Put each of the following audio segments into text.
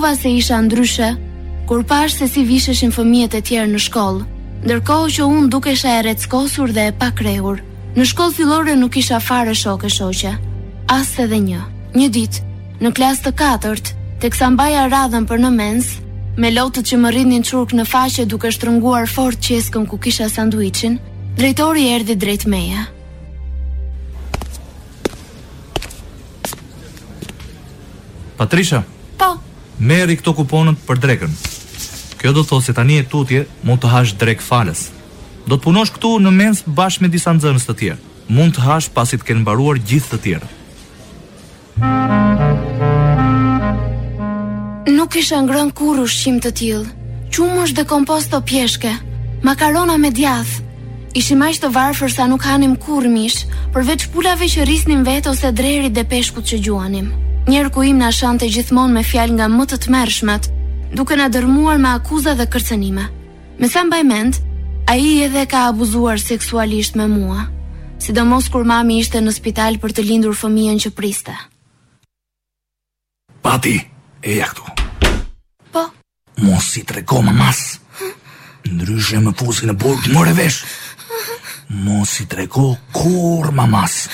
shokva se isha ndryshe, kur pash se si visheshin fëmijët e tjerë në shkollë, ndërkohë që unë dukesha e reckosur dhe e pakrehur. Në shkollë fillore nuk isha fare shoqe shoqe, as edhe një. Një ditë, në klasë të 4, teksa mbaja radhën për në mens, me lotët që më rridnin çurk në faqe duke shtrënguar fort qeskën ku kisha sanduiçin, drejtori erdhi drejt meje. Patrisha. Po. Merri këto kuponët për drekën. Kjo do thosë se tani e tutje mund të hash drek falës. Do të punosh këtu në mens bashkë me disa nxënës të tjerë. Mund të hash pasi të kenë mbaruar gjithë të tjerë. Nuk isha ngrën kur ushqim të tillë. Qumësh dhe komposto pjeshke, makarona me djath. Ishim aq të varfër sa nuk hanim kurrë mish, përveç pulave që rrisnim vetë ose drerit dhe peshkut që gjuanim. Njerku im na shante gjithmonë me fjalë nga më të tmerrshmet, duke na dërmuar me akuza dhe kërcënime. Me sa mbaj mend, ai edhe ka abuzuar seksualisht me mua, sidomos kur mami ishte në spital për të lindur fëmijën që priste. Pati, eja këtu. Po? Mos si trego mamas. Ndryshe më fusi në burg të more vesh. Mos si trego kur mamas.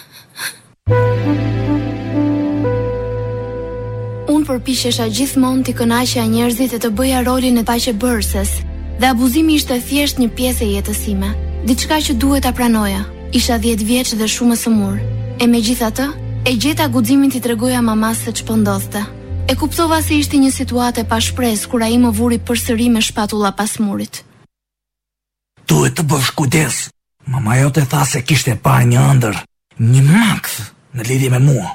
Unë përpiqesha gjithmonë t'i kënaqja njerëzit e të bëja rolin e paqebërëses, dhe abuzimi ishte thjesht një pjesë e jetës sime, diçka që duhet ta pranoja. Isha 10 vjeç dhe shumë e sëmur. E megjithatë, e gjeta guximin t'i tregoja mamas se ç'po ndodhte. E kuptova se ishte një situatë e pashpresë kur ai më vuri përsëri me shpatulla pas murit. Duhet të bësh kujdes. Mama jote tha se kishte parë një ëndër, një makth në lidhje me mua.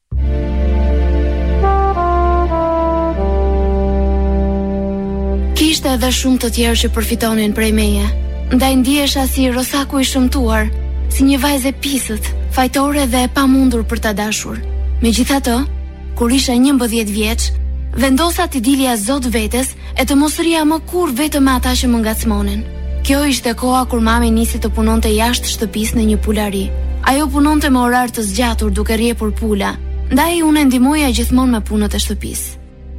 Kishte edhe shumë të tjerë që përfitonin prej meje. Ndaj ndihesha si rosaku i shëmtuar, si një vajzë e pisët, fajtore dhe e pamundur për ta dashur. Megjithatë, kur isha 11 vjeç, vendosa t'i dilja zot vetes e të mos rria më kur vetëm me ata që më ngacmonin. Kjo ishte koha kur mami nisi të punonte jashtë shtëpisë në një pulari. Ajo punonte me orar të zgjatur duke rriepur pula, ndaj unë e ndihmoja gjithmonë me punët e shtëpisë.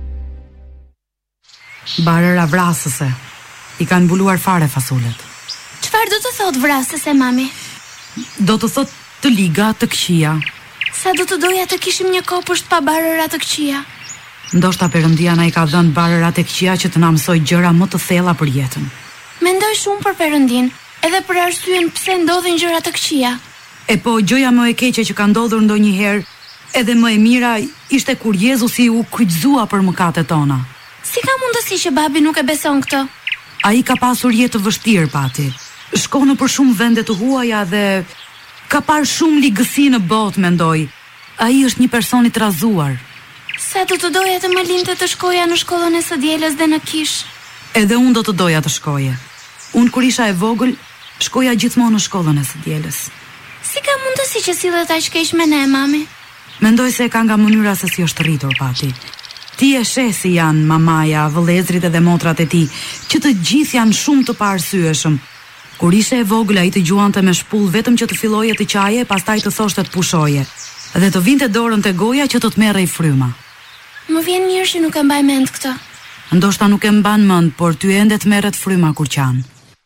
Barëra vrasëse. I kanë mbuluar fare fasulet. Çfarë do të thotë vrasëse, mami? Do të thotë të liga, të këqija. Sa do të doja të kishim një kopësht pa barëra të këqija. Ndoshta Perëndia na i ka dhënë barërat e këqija që të na mësojë gjëra më të thella për jetën. Mendoj shumë për Perëndin, edhe për arsyen pse ndodhin gjëra të këqija. E po, gjëja më e keqe që ka ndodhur ndonjëherë, edhe më e mira, ishte kur Jezusi u kryqëzua për mëkatet tona. Si ka mundësi që babi nuk e beson këtë? Ai ka pasur jetë të vështirë, Pati. Shkon në për shumë vende të huaja dhe ka parë shumë ligësi në botë, mendoj. Ai është një person i trazuar. Sa do të doja të më linte të shkoja në shkollën e së dielës dhe në kish. Edhe unë do të doja të shkoje. Unë kur isha e vogël, shkoja gjithmonë në shkollën e së dielës. Si ka mundësi që sillet aq keq me ne, mami? Mendoj se e ka nga mënyra se si është rritur, Pati. Ti e sheh si janë mamaja, vëllezrit edhe motrat e tij, që të gjithë janë shumë të paarsyeshëm. Kur ishe e vogël, ai të gjuante me shpull vetëm që të filloje të qaje, pastaj të thoshte të pushoje, dhe të vinte dorën te goja që të merrej fryma. Më vjen mirë që nuk e mbaj mend këtë. Ndoshta nuk e mban mend, por ty ende të merret fryma kur qan.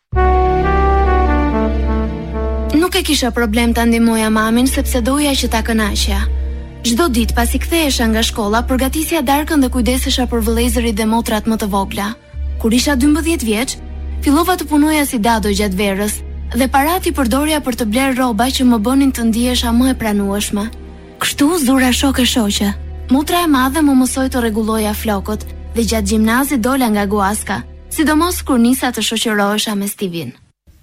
Nuk e kisha problem ta ndihmoja mamin sepse doja që ta kënaqja. Çdo ditë pasi kthehesha nga shkolla, përgatisja darkën dhe kujdesesha për vëllezërit dhe motrat më të vogla. Kur isha 12 vjeç, fillova të punoja si dado gjatë verës dhe parat i përdorja për të bler rroba që më bënin të ndihesha më e pranueshme. Kështu zura shoqe shoqe. Motra e madhe më mësoi të rregulloja flokët dhe gjatë gjimnazit dola nga guaska, sidomos kur nisa të shoqërohesha me Stivin.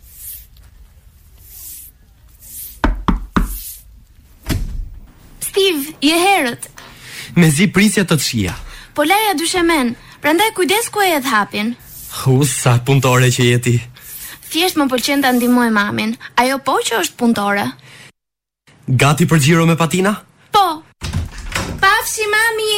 Steve, je herët. Mezi prisja të qia. Po laja dyshemen, prandaj kujdes ku e hedh hapin. Sa punëtore që jeti. Thjesht më pëlqen ta ndihmoj mamin. Ajo po që është punëtore. Gati për xhiro me patina? Po. Pafshi, mami.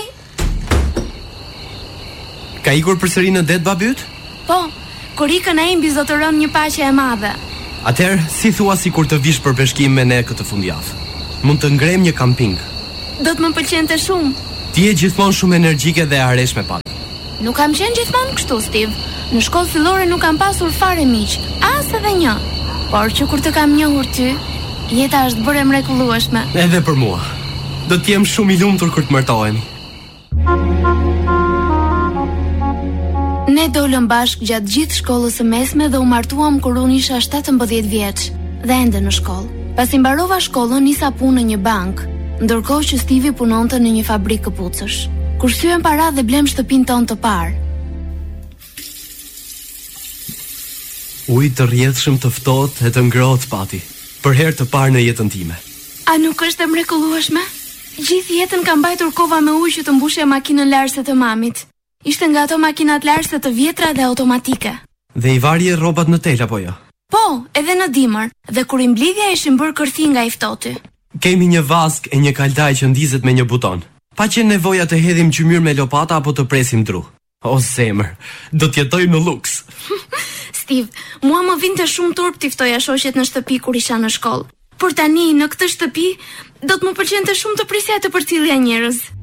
Ka ikur përsëri në det babyt? Po. Kur ikën ai mbi zotëron një paqe e madhe. Atëherë, si thua si kur të vish për peshkim me ne këtë fundjavë? Mund të ngrem një kamping. Do të më pëlqente shumë. Ti je gjithmonë shumë energjike dhe areshme Pati. Nuk kam qenë gjithmonë kështu, Steve. Në shkollë fillore nuk kam pasur fare miq, as edhe një. Por që kur të kam njohur ty, jeta është bërë e mrekullueshme. Edhe për mua. Do të jem shumë i lumtur kur të martohemi. Ne dolëm bashkë gjatë gjithë shkollës së mesme dhe u martuam kur unë isha 17 vjeç dhe ende në shkollë. Pasi mbarova shkollën, nisa punë në një bank, ndërkohë që Stevie punonte në një fabrikë këpucësh. Kur syem para dhe blem shtëpinë tonë të parë. Ujë të rrjedhshëm të ftohtë e të ngrohtë Pati, për herë të parë në jetën time. A nuk është e mrekullueshme? Gjithë jetën kam mbajtur kova me ujë që të mbushja makinën larse të mamit. Ishte nga ato makinat larse të vjetra dhe automatike. Dhe i varje rrobat në tel apo jo? Po, edhe në dimër, dhe kur i mblidhja ishin bërë kërthi nga i ftohti. Kemi një vask e një kaldaj që ndizet me një buton. Pa që nevoja të hedhim gjymyr me lopata apo të presim dru. O zemër, do t'jetoj në luks. Steve, mua më vinte shumë turp t'i ftoja shoqet në shtëpi kur isha në shkollë. Por tani, në këtë shtëpi, do të më pëlqente shumë të prisja të përcjellja njerëz.